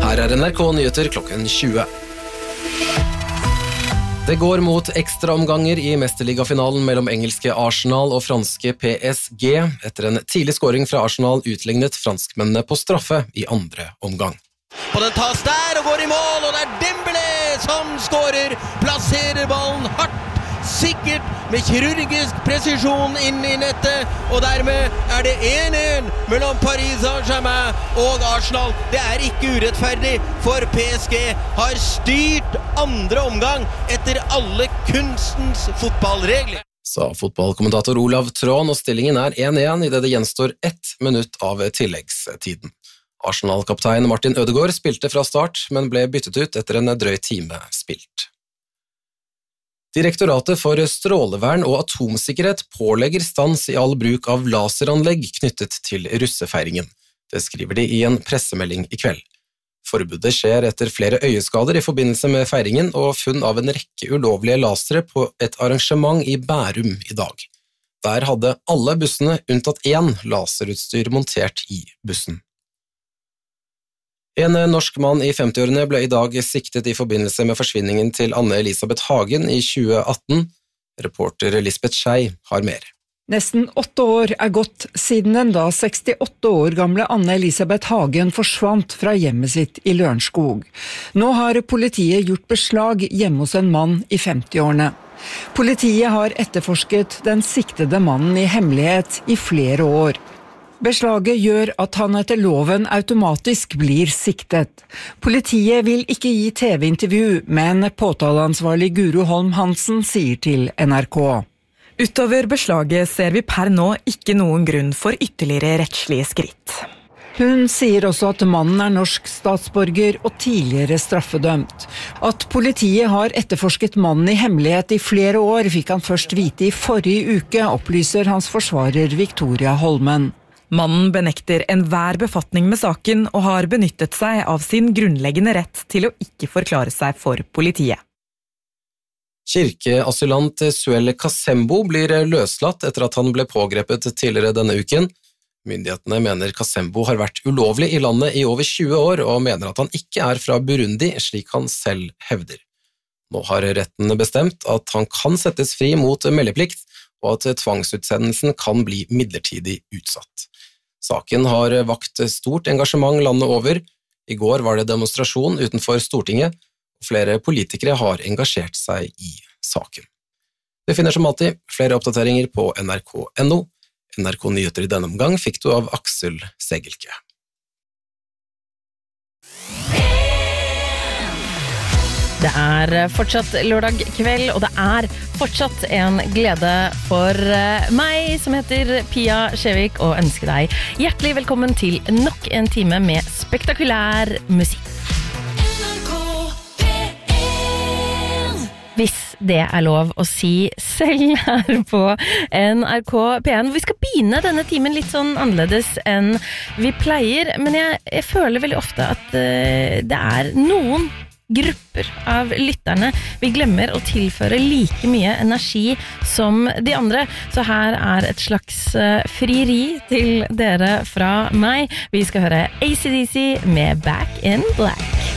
Her NRK Nyheter klokken 20. Det går mot ekstraomganger I mesterligafinalen mellom engelske Arsenal og franske PSG. Etter en tidlig scoring fra Arsenal utlignet franskmennene på straffe I andre omgang. Og den tas der og går I mål, og det Dembélé som scorer, plasserer ballen hardt, sikkert, med kirurgisk presisjon inn I nettet, og dermed det 1-1 mellom Paris Saint-Germain og Arsenal. Det ikke urettferdig, for PSG har styrt andre omgang etter alle kunstens fotballregler. Sa fotballkommentator Olav Trån, og stillingen 1-1 I det gjenstår 1 minutt av tilleggstiden. Arsenal-kaptein Martin Ødegaard spilte fra start, men ble byttet ut etter en drøy time spilt. Direktoratet for strålevern og atomsikkerhet pålegger stans I all bruk av laseranlegg knyttet til russefeiringen. Det skriver de I en pressemelding I kveld. Forbudet skjer etter flere øyeskader I forbindelse med feiringen og funn av en rekke ulovlige lasere på et arrangement I Bærum I dag. Der hadde alle bussene unntatt 1 laserutstyr montert I bussen. En norsk mann I 50-årene ble I dag siktet I forbindelse med forsvinningen til Anne-Elisabeth Hagen I 2018. Reporter Lisbeth Skei har mer. Nesten 8 år gått siden den da 68 år gamle Anne-Elisabeth Hagen forsvant fra hjemmet sitt I Lørenskog. Nå har politiet gjort beslag hjemme hos en mann I 50-årene. Politiet har etterforsket den siktede mannen I hemmelighet I flere år. Beslaget gjør at han etter loven automatisk blir siktet. Politiet vil ikke gi TV-intervju, men påtaleansvarlig Guro Holm Hansen sier til NRK. Utover beslaget ser vi per nå ikke noen grunn for ytterligere rettslige skritt. Hun sier også at mannen norsk statsborger og tidligere straffedømt. At politiet har etterforsket mannen I hemmelighet I flere år, fikk han først vite I forrige uke, opplyser hans forsvarer Victoria Holmen. Mannen benekter enhver befatning med saken og har benyttet seg av sin grunnleggende rett til å ikke forklare seg for politiet. Kirkeasylant Suelle Kasembo blir løslatt etter at han ble pågrepet tidligere denne uken. Myndighetene mener Kasembo har vært ulovlig I landet I over 20 år og mener at han ikke fra Burundi, slik han selv hevder. Nå har retten bestemt at han kan settes fri mot meldeplikt, og at tvangsutsendelsen kan bli midlertidig utsatt. Saken har vakt stort engasjement landet over. I går var det demonstrasjon utenfor Stortinget, og flere politikere har engasjert seg I saken. Du finner som alltid flere oppdateringer på nrk.no. NRK Nyheter I denne omgang fikk du av Aksel Segelke. Det fortsatt lørdag kveld, og det fortsatt en glede for meg, som heter Pia Skjevik, og ønsker deg hjertelig velkommen til nok en time med spektakulær musikk. Hvis det lov å si selv her på NRK P1. Vi skal begynne denne timen litt sånn annerledes enn vi pleier, men jeg føler veldig ofte at det noen grupper av lytterne vi glemmer å tilføre like mye energi som de andre, så her et slags frieri til dere fra meg. Vi skal høre AC/DC med Back in Black.